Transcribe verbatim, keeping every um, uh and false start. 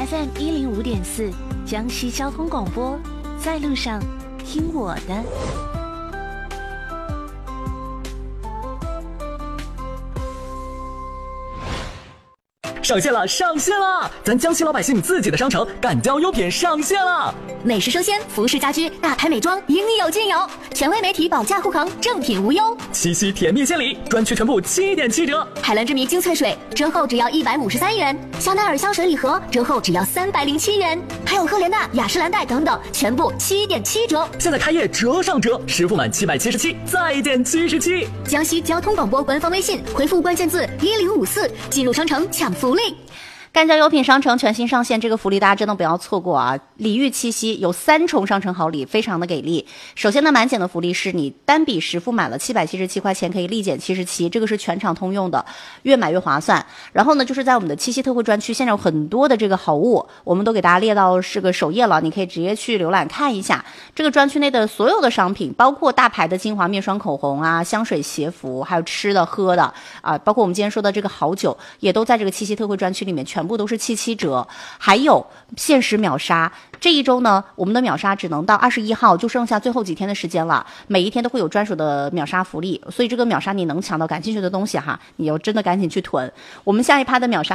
F M 一零五点四，江西交通广播，在路上听我的。 上线了，上线了！咱江西老百姓自己的商城干胶优品上线了， 美食生鲜、服饰家居、大牌美妆应有尽有，权威媒体保价护航，正品无忧。 七夕甜蜜献礼，专区全部七点七折。 海蓝之谜精粹水折后只要一百五十三元，香奈儿香水礼盒折后只要三百零七元，还有赫莲娜、雅诗兰黛等等，全部七点七折。 现在开业折上折，实付满七百七十七再减七十七。 江西交通广播官方微信回复关键字一零五四，进入商城抢福利。 干胶优品商城全新上线，这个福利大家真的不要错过啊！礼遇七夕有三重商城好礼，非常的给力。首先呢，满减的福利是你单笔实付买了七百七十七块钱，可以立减七十七，这个是全场通用的，越买越划算。然后呢，就是在我们的七夕特惠专区，现在有很多的这个好物，我们都给大家列到这个首页了，你可以直接去浏览看一下。这个专区内的所有的商品，包括大牌的精华、面霜、口红啊、香水、鞋服，还有吃的、喝的啊，包括我们今天说的这个好酒，也都在这个七夕特惠专区里面全。全部都是七七折，还有限时秒杀。这一周呢，我们的秒杀只能到二十一号，就剩下最后几天的时间了。每一天都会有专属的秒杀福利，所以这个秒杀你能抢到感兴趣的东西哈，你要真的赶紧去囤。我们下一趴的秒杀。